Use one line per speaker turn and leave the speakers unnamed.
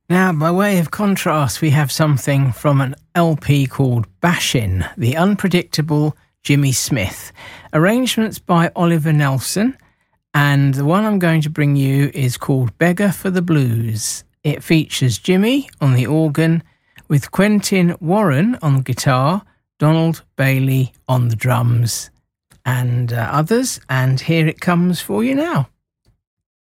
Now, by way of contrast, we have something from an LP called Bashin', The Unpredictable Jimmy Smith. Arrangements by Oliver Nelson, and the one I'm going to bring you is called Beggar for the Blues. It features Jimmy on the organ, with Quentin Warren on the guitar, Donald Bailey on the drums, and others, and here it comes for you now.